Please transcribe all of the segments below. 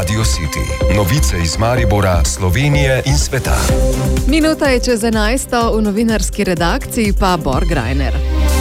Radio City. Novice iz Maribora, Slovenije in sveta. Minuta je čez 11. V novinarski redakciji pa Bor Grajner.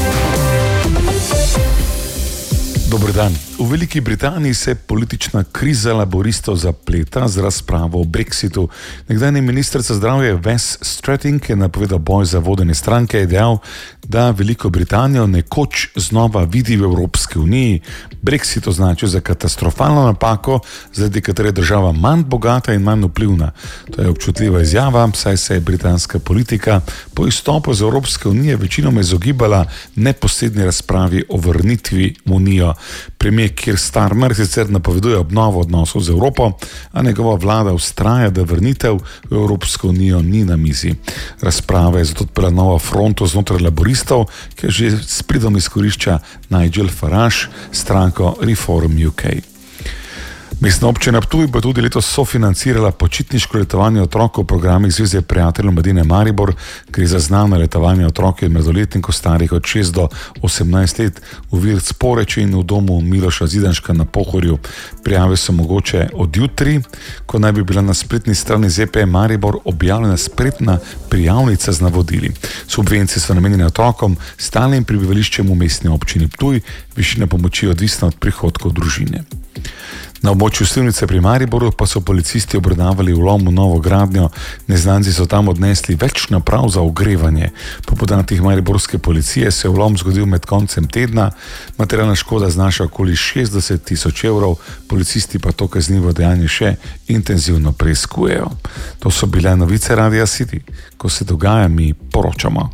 Dober dan. V Veliki Britaniji se politična kriza laboristov zapleta z razpravo o Brexitu. Nekdanji minister za zdravje Wes Streeting je napovedal boj za vodenje stranke in dejal, da Veliko Britanijo nekoč znova vidi v Evropski uniji. Brexit označil za katastrofalno napako, zaradi katere je država manj bogata in manj vplivna. To je občutljiva izjava, saj se je britanska politika po izstopu iz Evropske unije večinoma izogibala neposredni razpravi o vrnitvi v unijo. Premijer Keir Starmer sicer napoveduje obnovo odnosov z Evropo, a njegova vlada vztraja, da vrnitev v Evropsko unijo ni na mizi. Razprava je zato odprla novo fronto znotraj laboristov, ki že s pridom izkorišča Nigel Farage, stranko Reform UK. Mestna občina Ptuj bo tudi letos sofinancirala počitniško letovanje otrok v programih Zveze prijateljev mladine Maribor, gre za znano letovanje otrok in mladoletnikov starih od 6 do 18 let v Virc Poreč in v domu Miloša Zidanška na Pohorju. Prijave so mogoče od jutri, ko naj bi bila na spletni strani ZP Maribor objavljena spletna prijavnica z navodili. Subvencije so namenjene otrokom s stalnim prebivališčem v mestni občini Ptuj, višina pomoči je odvisna od prihodkov družine. Na območju Slivnice pri Mariboru pa so policisti obravnavali vlom v novo gradnjo. Neznanci so tam odnesli več naprav za ogrevanje. Po podatkih mariborske policije se je vlom zgodil med koncem tedna. Materialna škoda znaša okoli 60 tisoč evrov, policisti pa to kaznivo dejanje še intenzivno preiskujejo. To so bile novice Radia City. Ko se dogaja, mi poročamo.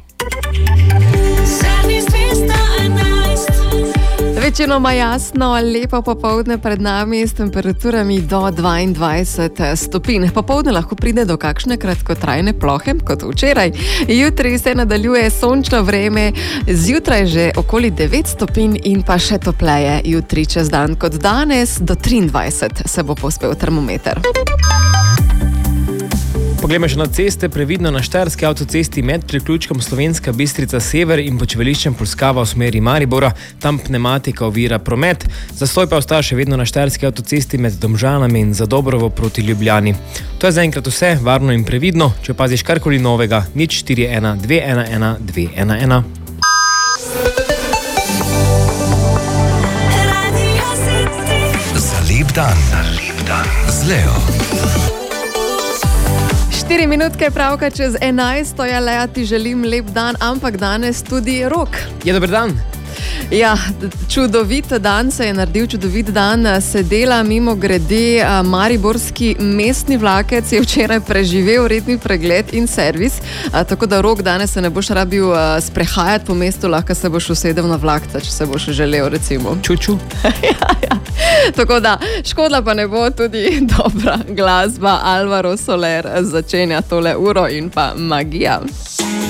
Večinoma jasno, lepo popoldne pred nami s temperaturami do 22 stopinj. Popoldne lahko pride do kakšne kratkotrajne plohe, kot včeraj. Jutri se nadaljuje sončno vreme, zjutraj že okoli 9 stopinj in pa še topleje. Jutri čez dan kot danes do 23 se bo povzpel termometer. Poglejmo še na ceste, previdno na štajerski avtocesti med priključkom Slovenska Bistrica Sever in počivališčem Polskava v smeri Maribora. Tam pneumatika ovira promet. Zastoj pa ostaja še vedno na štajerski avtocesti med Domžalami in Zadobrovo proti Ljubljani. To je zaenkrat vse, varno in previdno. Če opaziš karkoli novega, 041 211 211. Za lep dan. Z Leo. 4 minutke pravka čez 11. Ja, Lea, ti želim lep dan, ampak danes tudi Rok. Je dober dan. Ja, čudovit dan se je naredil, čudovit dan se dela. Mimo grede, mariborski mestni vlakec je včeraj preživel redni pregled in servis, tako da Rok danes se ne boš rabil sprehajati po mestu, lahko se boš usedel na vlakca, če se boš želel, recimo. Čuču. ja. Tako da, škodla pa ne bo tudi dobra glasba. Alvaro Soler začenja tole uro in pa magija.